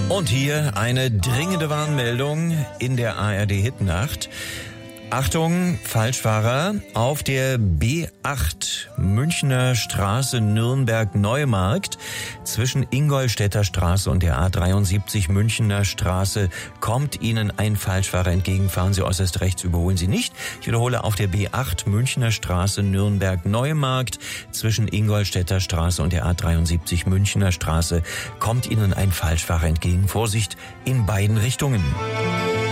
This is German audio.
Und hier eine dringende Warnmeldung in der ARD-Hitnacht. Achtung, Falschfahrer, auf der B8 Münchner Straße Nürnberg-Neumarkt zwischen Ingolstädter Straße und der A73 Münchner Straße kommt Ihnen ein Falschfahrer entgegen. Fahren Sie äußerst rechts, überholen Sie nicht. Ich wiederhole, auf der B8 Münchner Straße Nürnberg-Neumarkt zwischen Ingolstädter Straße und der A73 Münchner Straße kommt Ihnen ein Falschfahrer entgegen. Vorsicht in beiden Richtungen.